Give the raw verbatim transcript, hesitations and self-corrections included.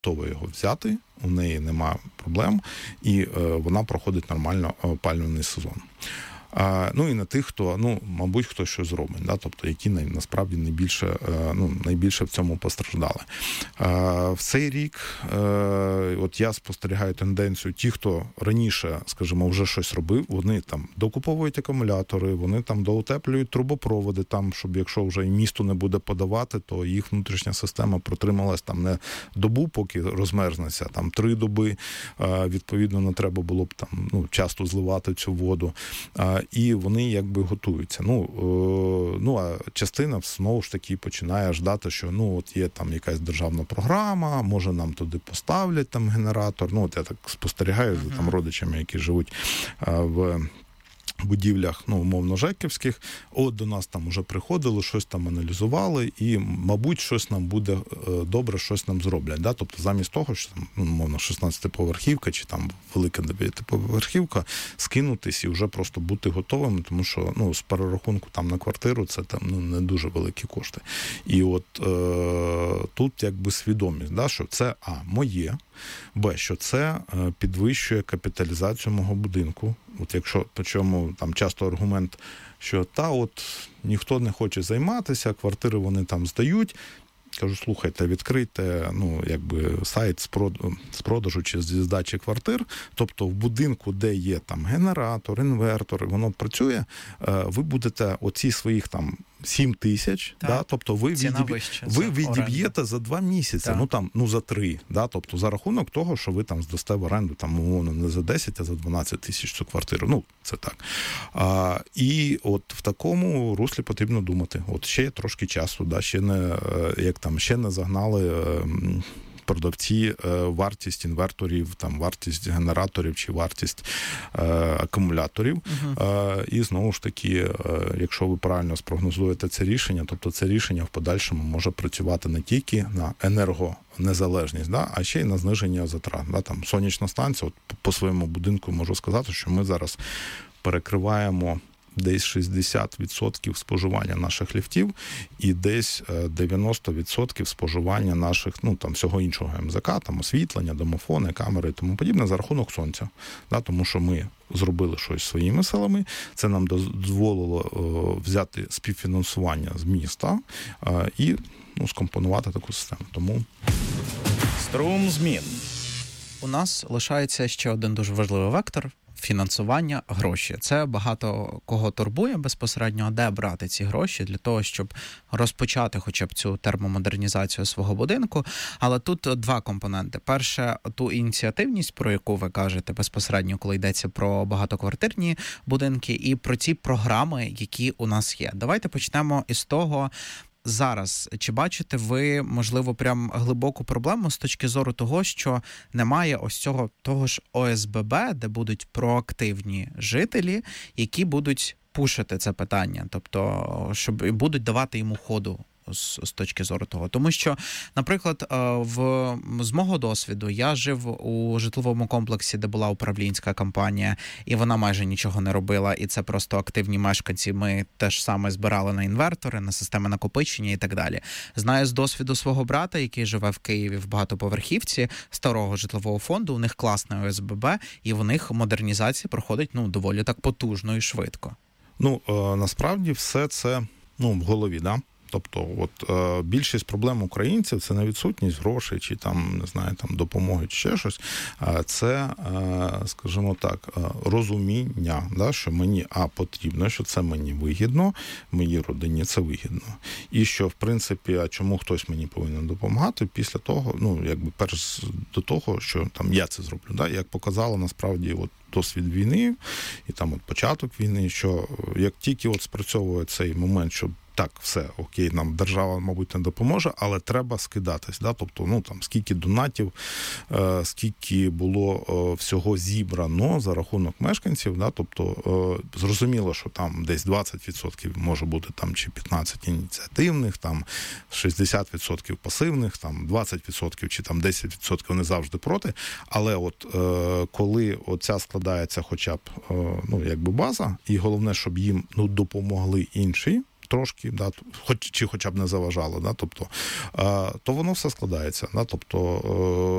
готова його взяти, у неї немає проблем, і вона проходить нормально опалювальний сезон. А, ну і на тих, хто, ну, мабуть, хто що зробить, да? Тобто, які насправді найбільше, ну, найбільше в цьому постраждали. А, в цей рік, е, от я спостерігаю тенденцію, ті, хто раніше, скажімо, вже щось робив, вони там докуповують акумулятори, вони там доутеплюють трубопроводи, там, щоб якщо вже і місто не буде подавати, то їх внутрішня система протрималась там не добу, поки розмерзнеться, там три доби, а, відповідно, не треба було б там, ну, часто зливати цю воду. А, і вони якби готуються. Ну, е, ну, а частина знову ж таки починає ждати, що ну, от є там якась державна програма, може нам туди поставлять там генератор. Ну, от я так спостерігаю за там родичами, які живуть е, в будівлях, ну, умовно, жеківських. От до нас там уже приходили, щось там аналізували, і, мабуть, щось нам буде добре, щось нам зроблять. Да? Тобто, замість того, що там, ну, умовно, шістнадцятиповерхівка чи там велика дев'ятиповерхівка, скинутись і вже просто бути готовими, тому що, ну, з перерахунку там на квартиру це там, ну, не дуже великі кошти. І от е- тут якби свідомість, да, що це, а, моє, б, що це підвищує капіталізацію мого будинку. От якщо, причому там часто аргумент, що та от ніхто не хоче займатися, квартири вони там здають. Кажу, слухайте, відкрийте, ну, якби сайт з продажу, з продажу чи зі здачі квартир, тобто в будинку, де є там генератор, інвертор, воно працює, ви будете оці своїх там сім тисяч, да, тобто ви, відіб... вища, ви відіб'єте за два місяці, так. ну там, ну за три, да, тобто за рахунок того, що ви там здасте в оренду, там, умовно, не за десять, а за дванадцять тисяч цю квартиру, ну, це так. А, і от в такому руслі потрібно думати. От ще є трошки часу, да, ще не, як там, ще не загнали продавці вартість інверторів, там вартість генераторів чи вартість е, акумуляторів. Uh-huh. Е, і знову ж таки, е, якщо ви правильно спрогнозуєте це рішення, тобто це рішення в подальшому може працювати не тільки на енергонезалежність, да, а ще й на зниження затрат. Да, там сонячна станція, от по, по своєму будинку можу сказати, що ми зараз перекриваємо десь шістдесят відсотків споживання наших ліфтів і десь дев'яносто відсотків споживання наших, ну, там, всього іншого ем зе ка, там, освітлення, домофони, камери і тому подібне за рахунок сонця. Да, тому що ми зробили щось своїми силами, це нам дозволило о, взяти співфінансування з міста о, і, ну, скомпонувати таку систему. Тому... Струм змін. У нас лишається ще один дуже важливий вектор – фінансування, гроші. Це багато кого турбує безпосередньо, де брати ці гроші для того, щоб розпочати хоча б цю термомодернізацію свого будинку. Але тут два компоненти. Перше, ту ініціативність, про яку ви кажете безпосередньо, коли йдеться про багатоквартирні будинки, і про ці програми, які у нас є. Давайте почнемо із того, зараз, чи бачите ви, можливо, прям глибоку проблему з точки зору того, що немає ось цього того ж о ес бе бе, де будуть проактивні жителі, які будуть пушити це питання, тобто, щоб будуть давати йому ходу з, з точки зору того. Тому що, наприклад, в, з мого досвіду, я жив у житловому комплексі, де була управлінська компанія, і вона майже нічого не робила, і це просто активні мешканці. Ми теж саме збирали на інвертори, на системи накопичення і так далі. Знаю з досвіду свого брата, який живе в Києві в багатоповерхівці старого житлового фонду, у них класне о ес бе бе, і в них модернізація проходить, ну, доволі так потужно і швидко. Ну, е, насправді все це, ну, в голові, да? Тобто, от е, більшість проблем українців – це не відсутність грошей, чи там, не знаю, там допомоги, чи ще щось. А це, е, скажімо так, розуміння, да, що мені, а, потрібно, що це мені вигідно, моїй родині це вигідно. І що, в принципі, а чому хтось мені повинен допомагати після того, ну, якби перш до того, що там я це зроблю, да, як показало, насправді, от досвід війни, і там от початок війни, що як тільки от спрацьовує цей момент, що так, все, окей, нам держава, мабуть, не допоможе, але треба скидатись, да, тобто, ну, там, скільки донатів, е, скільки було е, всього зібрано за рахунок мешканців, да, тобто, е, зрозуміло, що там десь двадцять відсотків може бути, там, чи п'ятнадцять відсотків ініціативних, там, шістдесят відсотків пасивних, там, двадцять відсотків чи там десять відсотків не завжди проти, але от, е, коли оця складається хоча б, е, ну, якби база, і головне, щоб їм, ну, допомогли інші, трошки, да, хоч, чи хоча б не заважало, да, тобто, е, то воно все складається, да, тобто, е,